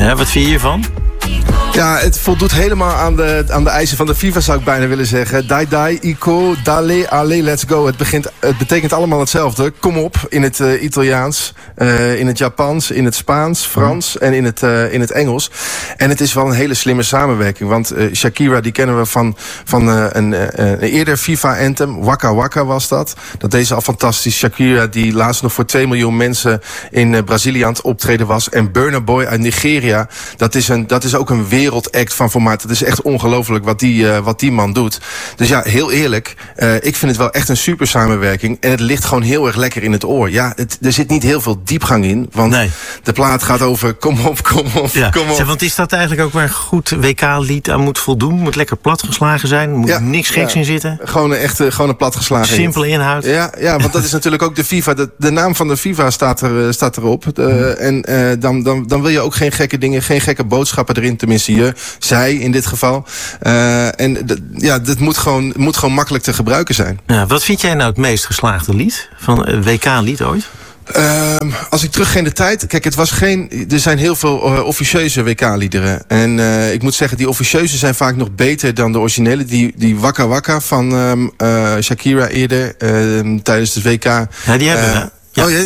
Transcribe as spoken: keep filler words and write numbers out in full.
Ja, wat vind je hiervan? Ja, het voldoet helemaal aan de, aan de eisen van de FIFA, zou ik bijna willen zeggen. Dai dai, Ico, dale, ale, let's go. Het, begint, het betekent allemaal hetzelfde. Kom op, in het uh, Italiaans, uh, in het Japans, in het Spaans, Frans mm. en in het, uh, in het Engels. En het is wel een hele slimme samenwerking. Want uh, Shakira, die kennen we van, van uh, een, uh, een eerder FIFA-anthem. Waka Waka was dat. Dat deed ze al fantastisch. Shakira, die laatst nog voor twee miljoen mensen in uh, Brazilië aan het optreden was. En Burna Boy uit Nigeria, dat is, een, dat is ook een wereldact van formaat. Het is echt ongelooflijk wat die, uh, wat die man doet. Dus ja, heel eerlijk, uh, ik vind het wel echt een super samenwerking. En het ligt gewoon heel erg lekker in het oor. Ja, het, er zit niet heel veel diepgang in. Want nee. de plaat gaat over kom op, kom op, ja. kom op. Zeg, want is dat eigenlijk ook waar een goed W K-lied aan moet voldoen? Moet lekker platgeslagen zijn? Moet ja. niks geks ja. in zitten? Gewoon een echte, gewoon een platgeslagen simpele hit. Inhoud. Ja, ja, want dat is natuurlijk ook de FIFA. De, de naam van de FIFA staat, er, staat erop. De, mm. En uh, dan, dan, dan wil je ook geen gekke dingen, geen gekke boodschappen erin. Tenminste, je, zij in dit geval. Uh, en d- ja, dit moet gewoon, moet gewoon makkelijk te gebruiken zijn. Ja, wat vind jij nou het meest geslaagde lied? Van een W K-lied ooit? Uh, als ik terug ga in de tijd... Kijk, het was geen... Er zijn heel veel uh, officieuze W K-liederen. En uh, ik moet zeggen, die officieuze zijn vaak nog beter dan de originele. Die, die Waka Waka van um, uh, Shakira eerder uh, tijdens het W K. Ja, die hebben we. Uh, Ja. Oh ja,